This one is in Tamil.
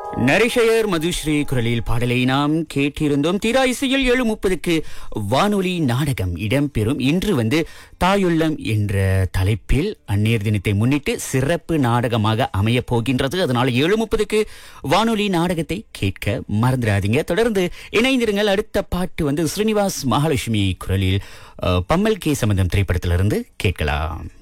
நரிஷயர் மதுஸ்ரீ குரலில் பாடலை நாம் கேட்டிருந்தோம். தீரா இசையில் 7:30க்கு வானொலி நாடகம் இடம்பெறும். இன்று தாயுள்ளம் என்ற தலைப்பில் அந்நியர் தினத்தை முன்னிட்டு சிறப்பு நாடகமாக அமைய போகின்றது. அதனால 7:30க்கு வானொலி நாடகத்தை கேட்க மறந்துடாதீங்க. தொடர்ந்து இணைந்திருங்கள். அடுத்த பாட்டு ஸ்ரீனிவாஸ் மகாலட்சுமி குரலில் பம்மல் கே சம்பந்தம் திரைப்படத்திலிருந்து கேட்கலாம்.